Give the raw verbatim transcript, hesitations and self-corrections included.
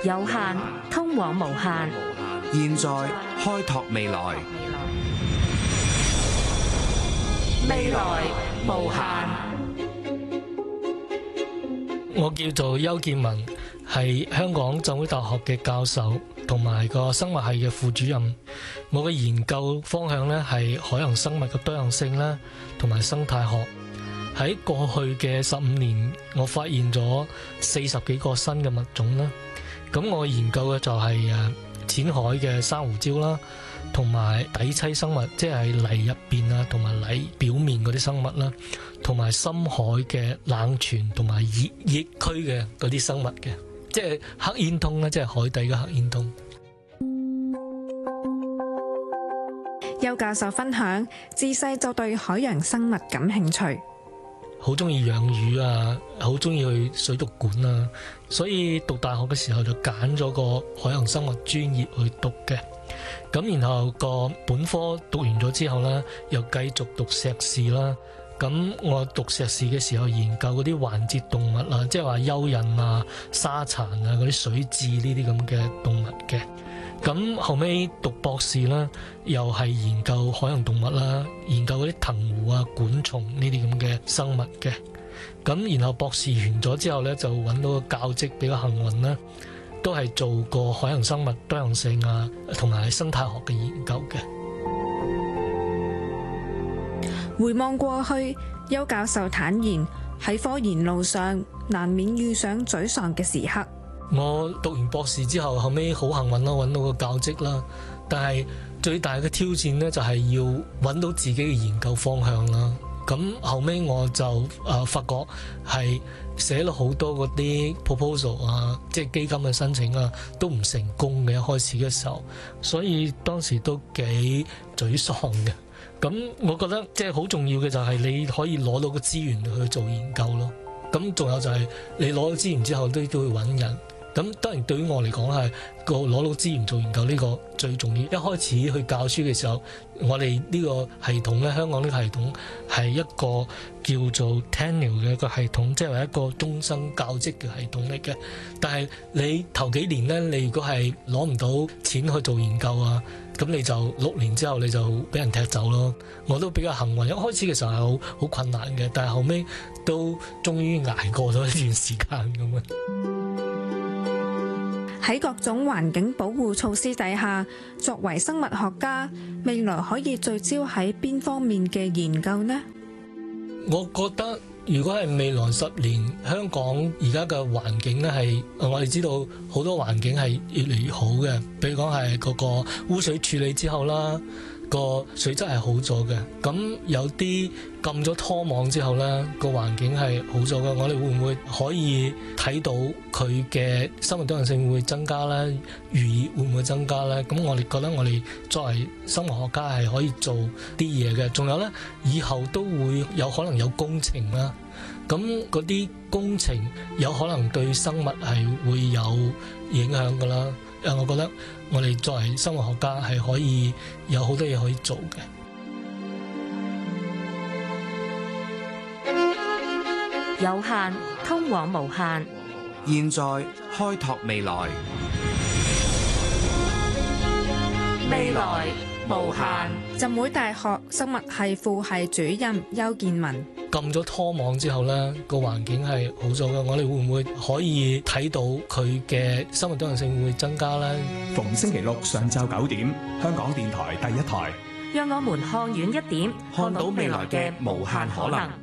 有限通往無限， 現在開拓未來， 未來無限。 我叫做邱建文，係香港浸會大學嘅教授，同埋個生物系嘅副主任。我嘅研究方向咧係海洋生物嘅多樣性啦，同埋生態學。喺過去嘅十五年，我發現咗四十幾個新嘅物種啦。咁我研究嘅就係誒淺海嘅珊瑚礁啦，同埋底棲生物，即係泥入邊啊，同埋泥表面嗰啲生物啦，同埋深海嘅冷泉同埋熱液區嘅嗰啲生物嘅，即係黑煙通啦，即係海底嘅黑煙通。 邱教授分享，自細就對海洋生物感興趣。 好中意養魚啊，好中意去水族館啊，所以讀大學嘅時候就揀咗個海洋生物專業去讀嘅。咁然後個本科讀完咗之後呢，又繼續讀碩士啦。咁我讀碩士嘅時候研究嗰啲環節動物啊，即係話蚯蚓啊、沙殘啊、嗰啲水蛭呢啲咁嘅動物嘅。咁後尾讀博士啦，又係研究海洋動物啦，研究嗰啲藤壺啊、管蟲呢啲咁嘅生物嘅。咁然後博士完咗之後呢，就揾到個教職比較幸運啦，都係做過海洋生物多樣性啊，同埋生態學嘅研究嘅。 回望過去，邱教授坦言喺科研路上難免遇上沮喪嘅時刻。 我讀完博士之後，後尾好幸運啦，揾到個教職啦。但係最大嘅挑戰呢，就係要揾到自己嘅研究方向啦。咁後尾我就誒、呃、發覺係寫咗好多嗰啲 proposal 啊，即係基金嘅申請啊，都唔成功嘅。一開始嘅時候，所以當時都幾沮喪嘅。咁我覺得即係好重要嘅就係你可以攞到個資源去做研究咯。咁仲有就係你攞到資源之後都都要揾人。咁當然對於我嚟講係個攞到資源做研究呢個最重要。一開始去教書嘅時候，我哋呢個系統咧，香港呢個系統係一個叫做 tenure 嘅一個系統，即係一個終身教職嘅系統嚟嘅。但係你頭幾年咧，你如果係攞唔到錢去做研究啊，咁你就六年之後你就俾人踢走咯。我都比較幸運，一開始嘅時候係好好困難嘅，但係後尾都終於捱過咗一段時間咁啊。 喺各種環境保護措施底下，作為生物學家，未來可以聚焦喺邊方面嘅研究呢？ 我覺得如果係未來十年，香港而家嘅環境咧係，我哋知道好多環境係越嚟越好嘅，比如講係嗰個污水處理之後啦，個水質係好咗嘅。咁有啲禁咗拖網之後呢，個環境係好咗嘅。我哋會唔會可以睇到佢嘅生物多樣性會唔會增加呢？漁業會唔會增加呢？咁我哋覺得我哋作為生物學家係可以做啲嘢嘅。仲有呢，以後都會有可能有工程啦。咁嗰啲工程有可能對生物係會有影響㗎啦。誒，我覺得我哋作為生物學家係可以有好多嘢可以做嘅。 有限通往無限， 現在開拓未來， 未來無限。 浸會大學生物系副系主任邱建文： 禁咗拖網之後呢，個環境係好咗嘅。我哋會唔會可以睇到佢嘅生物多樣性會增加呢？ 逢星期六上晝九點，香港電台第一台， 讓我們看遠一點，看到未來嘅無限可能。